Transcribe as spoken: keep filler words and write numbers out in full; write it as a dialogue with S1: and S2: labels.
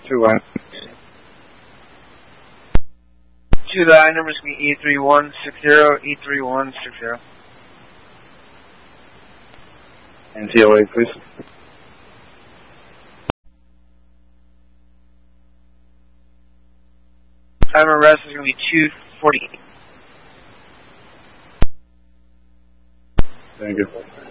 S1: Two line.
S2: Two line numbers be E three one six zero, E three one six zero.
S1: And T O A, please.
S2: Time of arrest is going to be two forty.
S1: Thank you.